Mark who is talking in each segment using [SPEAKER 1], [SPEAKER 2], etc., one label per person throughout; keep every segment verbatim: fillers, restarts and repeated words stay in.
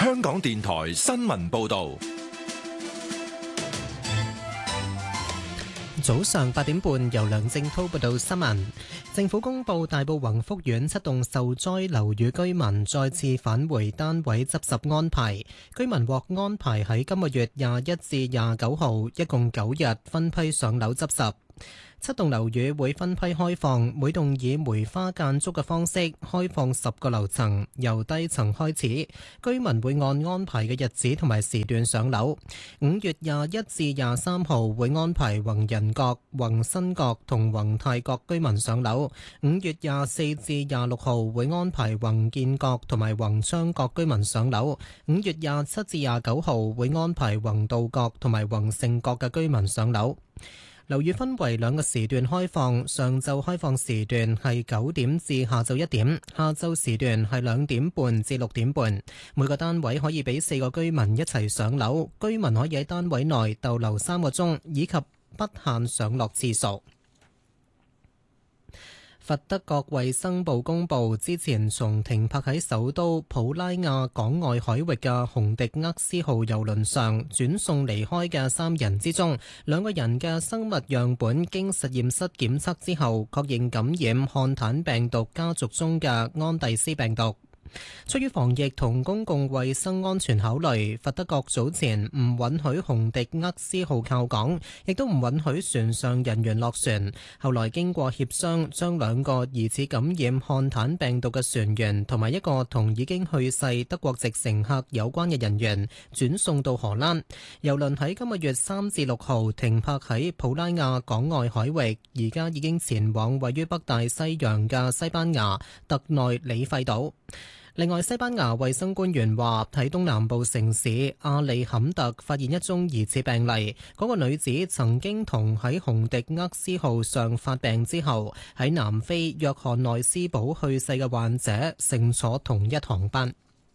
[SPEAKER 1] 香港電台新聞報道。
[SPEAKER 2] 早上八點半，由梁正滔報道新聞。政府公布大埔宏福苑七棟受災樓宇居民再次返回單位執拾安排，居民獲安排喺今個月廿一至廿九號，一共九日分批上樓執拾。七棟樓宇會分批開放，每棟以梅花間竹嘅方式開放十個樓層，由低層開始。居民會按安排嘅日子同埋時段上樓。五月廿一至廿三號會安排宏仁閣、宏新閣同宏泰閣居民上樓。五月廿四至廿六號會安排宏建閣同埋宏昌閣居民上樓。五月廿七至廿九號會安排宏道閣同埋宏盛閣嘅居民上樓。樓宇分為兩個時段開放，上晝開放時段係九點至下晝一點，下晝時段係兩點半至六點半。每個單位可以俾四個居民一齊上樓，居民可以喺單位內逗留三個鐘，以及不限上落次數。佛得角衛生部公布，之前從停泊喺首都普拉亞港外海域嘅洪迪厄斯號郵輪上轉送離開嘅三人之中，兩個人嘅生物樣本經實驗室檢測之後，確認感染漢坦病毒家族中嘅安第斯病毒。出於防疫同公共衛生安全考慮，佛得角早前唔允許洪迪厄斯號靠港，亦都唔允許船上人員落船。後來經過協商，將兩個疑似感染漢坦病毒嘅船員同埋一個同已經去世德國籍乘客有關嘅人員轉送到荷蘭。郵輪喺今個月三至六號停泊喺普拉亞港外海域，而家已經前往位於北大西洋嘅西班牙特內里費島。另外，西班牙衛生官員話喺東南部城市阿利坎特發現一宗疑似病例，嗰個女子曾經同喺洪迪厄斯號上發病之後喺南非約翰內斯堡去世嘅患者乘坐同一航班。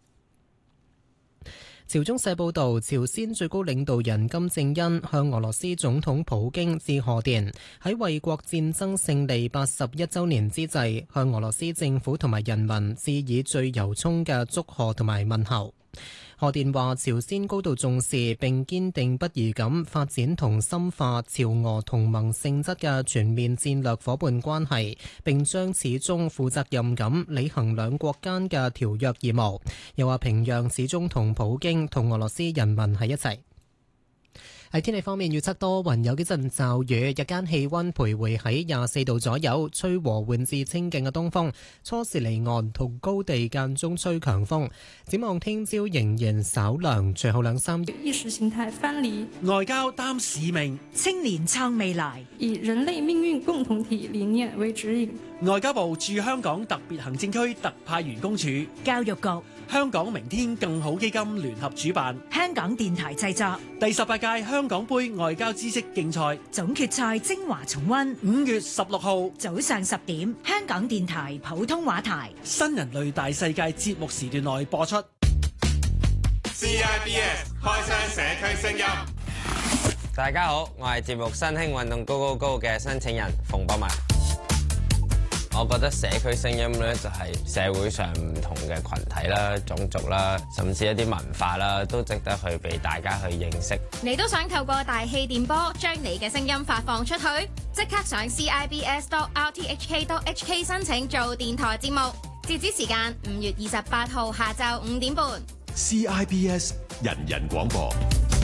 [SPEAKER 2] 朝中社報導，朝鮮最高領導人金正恩向俄羅斯總統普京致賀電，喺衛國戰爭勝利八十一週年之際，向俄羅斯政府同埋人民致以最由衷嘅祝賀同埋問候。賀電話，朝鮮高度重視並堅定不移咁發展同深化朝俄同盟性質嘅全面戰略夥伴關係，並將始終負責任咁履行兩國間嘅條約義務。又話平壤始終同普京同俄羅斯人民喺一齊。喺天氣方面，預測多雲，有幾陣驟雨，日間氣溫徘徊喺廿四度左右，吹和緩至清勁嘅東風，初時離岸同高地間中吹強風。展望聽朝仍然稍涼，隨後兩三日
[SPEAKER 3] 意識形態分離，
[SPEAKER 4] 外交擔使命，
[SPEAKER 5] 青年創未來，
[SPEAKER 3] 以人類命運共同體理念為指引。
[SPEAKER 4] 外交部駐香港特別行政區特派員公署、
[SPEAKER 5] 教育局、
[SPEAKER 4] 香港明天更好基金聯合主辦，
[SPEAKER 5] 香港電台製作
[SPEAKER 4] 第十八屆香港杯外交知識競賽
[SPEAKER 5] 總決賽精華重溫，
[SPEAKER 4] 五月十六號
[SPEAKER 5] 早上十點，香港電台普通話台
[SPEAKER 4] 新人類大世界節目時段內播出。
[SPEAKER 6] C I B S 開箱社區聲音。
[SPEAKER 7] 大家好，我係節目新興運動高高高嘅申請人馮博文。我覺得社區聲音咧就係社會上唔同嘅群體啦、種族啦，甚至一啲文化啦，都值得去俾大家去認識。
[SPEAKER 8] 你都想透過大氣電波將你嘅聲音發放出去？即刻上 C I B S dot R T H K dot H K 申請做電台節目，截止時間五月二十八號下晝五點半。
[SPEAKER 1] C I B S 人人廣播。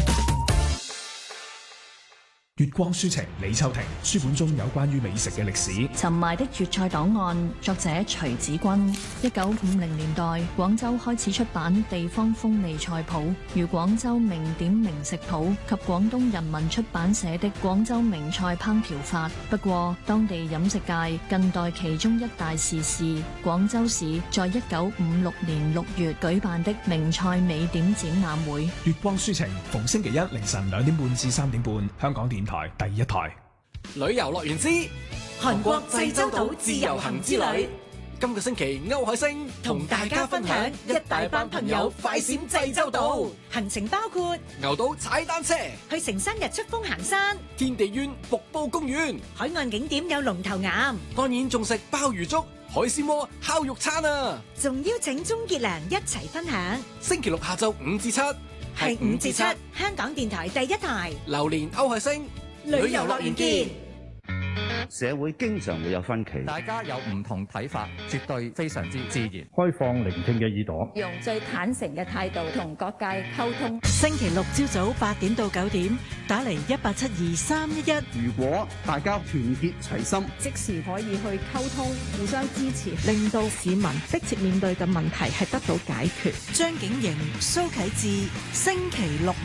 [SPEAKER 9] 月光書情，李秋婷。書本中有關於美食嘅歷史。
[SPEAKER 10] 沉埋的粵菜檔案，作者徐子君。一九五零年代，廣州開始出版地方風味菜譜，如廣州名典名食譜及廣東人民出版社的廣州名菜烹調法。不過，當地飲食界近代其中一大時事，廣州市在一九五六年六月舉辦的名菜美點展覽會。
[SPEAKER 9] 月光書情，逢星期一凌晨兩點半至三點半，香港電台第一台。
[SPEAKER 11] 旅遊樂園之
[SPEAKER 5] 韓國濟州島自由行之旅。
[SPEAKER 11] 今個星期歐海星
[SPEAKER 5] 同大家分享一大班朋友快閃濟州島，行程包括
[SPEAKER 11] 牛島踩單車、
[SPEAKER 5] 去城山日出峰行山、
[SPEAKER 11] 天地苑瀑布公園。
[SPEAKER 5] 海岸景點有龍頭岩，
[SPEAKER 11] 當然仲食鮑魚粥、 海鮮鍋烤肉餐啊！
[SPEAKER 5] 仲邀請鍾傑良一齊分享。
[SPEAKER 11] 星期六下晝五至七，
[SPEAKER 5] 係五至七，香港電台第一台。
[SPEAKER 11] 榴蓮歐海星，旅遊樂園見。
[SPEAKER 12] 社會經常會有分歧，
[SPEAKER 13] 大家有唔同睇法，絕對非常之自然。
[SPEAKER 14] 開放聆聽嘅耳朵，
[SPEAKER 15] 用最坦誠嘅態度同各界溝通。
[SPEAKER 16] 星期六朝早八點到九點，打嚟一八七二三一一。
[SPEAKER 12] 如果大家團結齊心，
[SPEAKER 15] 即時可以去溝通，互相支持，
[SPEAKER 16] 令到市民迫切面對嘅問題係得到解決。張景瑩、蘇啟智，星期六